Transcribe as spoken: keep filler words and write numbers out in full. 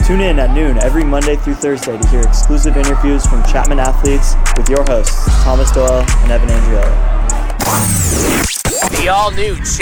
Tune in at noon every Monday through Thursday to hear exclusive interviews from Chapman athletes with your hosts, Thomas Doyle and Evan Andriolo. The all-new